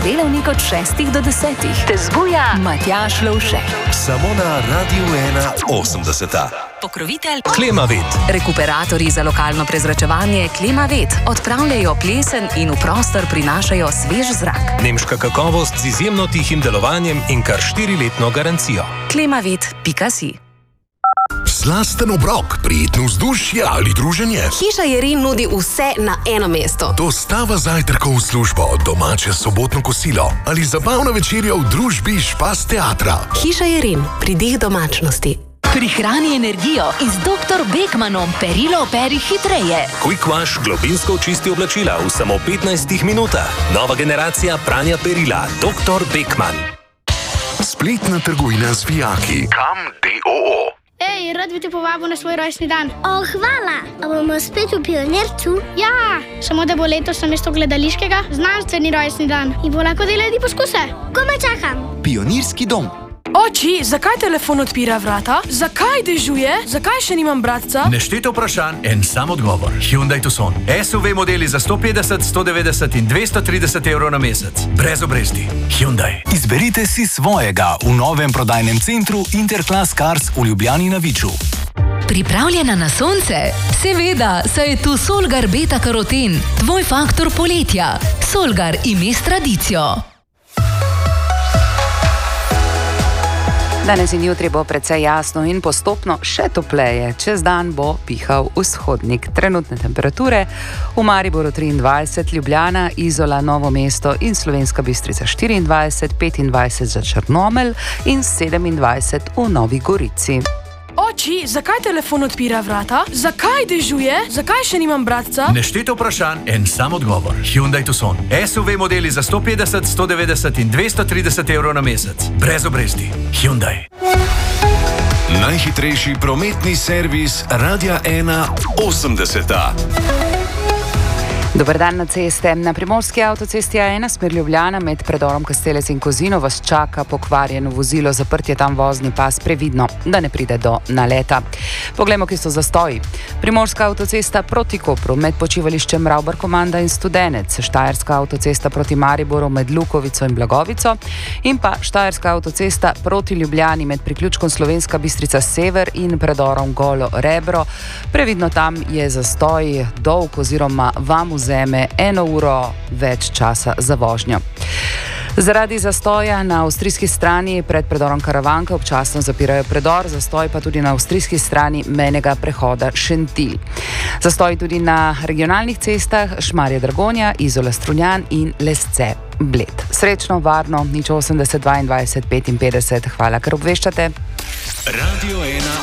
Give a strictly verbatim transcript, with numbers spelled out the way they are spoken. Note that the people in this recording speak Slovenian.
delavnik od šestih do desetih. Te zbuja Matjaž Lovšek. Samo na Radiu ena osemdeseta. Pokrovitelj Klimavet. Rekuperatorji za lokalno prezračevanje Klimavet odpravljajo plesen in v prostor prinašajo svež zrak. Nemška kakovost z izjemno tihim delovanjem in kar štiriletno garancijo. klimavet pika si. Slasten obrok, prijetno vzdušje ali druženje. Hiša Jerin nudi vse na eno mesto. Dostava zajtrkov v službo, domače sobotno kosilo ali zabavna večerja v družbi Špas teatra. Hiša Jerin, pridih domačnosti. Prihrani energijo in z doktor Beckmanom perilo operi hitreje. Quick Wash globinsko očisti oblačila v samo petnajstih minutah. Nova generacija pranja perila. doktor Beckman. Spletna trgovina z vijaki. Kam D O O. Ej, rad bi te povabil na svoj rojstni dan. O, hvala. A bomo spet v Pionircu? Ja, samo da bo letos namesto gledališkega znanstveni rojstni dan in bo lahko delali poskuse. Komaj čakam. Pionirski dom. Oči, zakaj telefon odpira vrata? Zakaj dežuje? Zakaj še nimam bratca? Nešteto vprašanj, en sam odgovor. Hyundai Tucson. S U V modeli za sto petdeset, sto devetdeset in dvesto trideset evrov na mesec. Brez obresti. Hyundai. Izberite si svojega v novem prodajnem centru Interclass Cars v Ljubljani na Viču. Pripravljena na sonce? Seveda, saj je tu Solgar Beta Karoten, tvoj faktor poletja. Solgar, ime s tradicijo. Danes in jutri bo precej jasno in postopno še topleje. Čez dan bo pihal vzhodnik. Trenutne temperature v Mariboru triindvajset, Ljubljana, Izola, Novo mesto in Slovenska Bistrica štiriindvajset, petindvajset za Črnomelj in sedemindvajset v Novi Gorici. Oči, zakaj telefon odpira vrata? Zakaj dežuje? Zakaj še nimam bratca? Nešteto vprašanj, en sam odgovor. Hyundai Tucson. S U V modeli za sto petdeset, sto devetdeset in dvesto trideset evrov na mesec. Brez obresti. Hyundai. Najhitrejši prometni servis Radia ena osemdeseta. Dober dan na ceste. Na primorski avtocesti A ena smer Ljubljana med predorom Kastelec in Kozino vas čaka pokvarjeno vozilo, zaprt je tam vozni pas, previdno, da ne pride do naleta. Poglejmo, ki so zastoji. Primorska avtocesta proti Kopru med počivališčem Ravbar-Komanda in Studenec, Štajerska avtocesta proti Mariboru med Lukovico in Blagovico in pa Štajerska avtocesta proti Ljubljani med priključkom Slovenska Bistrica Sever in predorom Golo Rebro. Previdno, tam je zastoj dolg oziroma vam vzeme eno uro več časa za vožnjo. Zaradi zastoja na avstrijski strani pred predorom Karavanke občasno zapirajo predor, zastoj pa tudi na avstrijski strani mejnega prehoda Šentilj. Zastoj tudi na regionalnih cestah Šmarje-Dragonja, Izola-Strunjan in Lesce-Bled. Srečno, varno, nič osemdeset, dvaindvajset, petinpetdeset. Hvala, ker obveščate. Radio ena